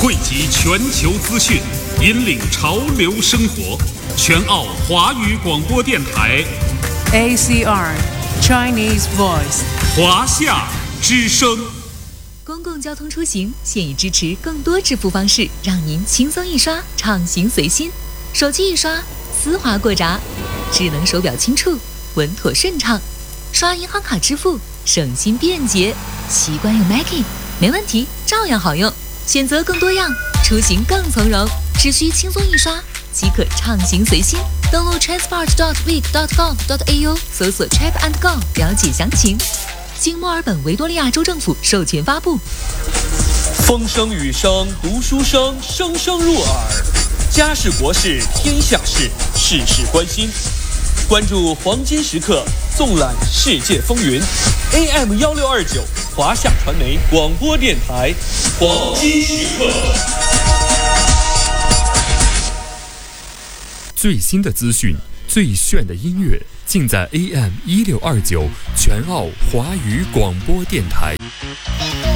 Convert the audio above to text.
汇集全球资讯，引领潮流生活。全澳华语广播电台 ACR Chinese Voice 华夏之声。 公共交通出行现已支持更多支付方式，让您轻松一刷，畅行随心。手机一刷，丝滑过闸；智能手表轻触，稳妥顺畅。刷银行卡支付，省心便捷。习惯用 Mackie， 没问题，照样好用。选择更多样，出行更从容，只需轻松一刷即可畅行随心。登录 transport.vic.gov.au 搜索 Trap and Go 了解详情。经墨尔本维多利亚州政府授权发布。 风声雨声读书声，声声入耳。家事国事天下事，事事关心。关注黄金时刻，纵览世界风云。AM1629华夏传媒广播电台，黄金时刻。 最新的资讯，最炫的音乐，尽在 AM1629全澳华语广播电台。